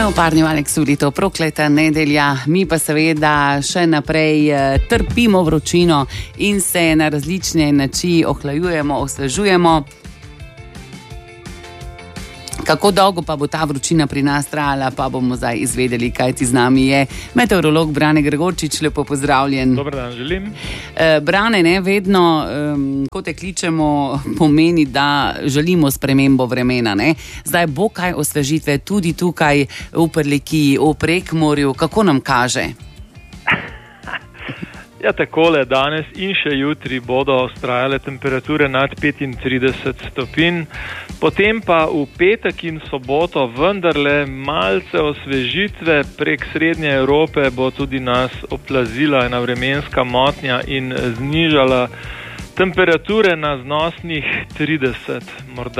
Leoparni Aleksuli, to prokleta nedelja, mi pa seveda še naprej trpimo vročino in se na različne načine ohlajujemo, osvežujemo. Kako dolgo pa bo ta vročina pri nas trajala, pa bomo zdaj izvedeli, kaj ti z nami je meteorolog Brane Gregorčič. Lepo pozdravljen. Dober dan, želim. Brane, ne vedno, ko te kličemo, pomeni, da želimo spremembo vremena. Ne? Zdaj bo kaj osvežitve tudi tukaj v Prlekiji, v Prekmurju. Kako nam kaže? Ja, takole, danes in še jutri bodo vztrajale temperature nad 35 stopinj, potem pa v petek in soboto vendarle malce osvežitve. Prek srednje Evrope bo tudi nas oplazila ena vremenska motnja in znižala temperature na znosnih 30, morda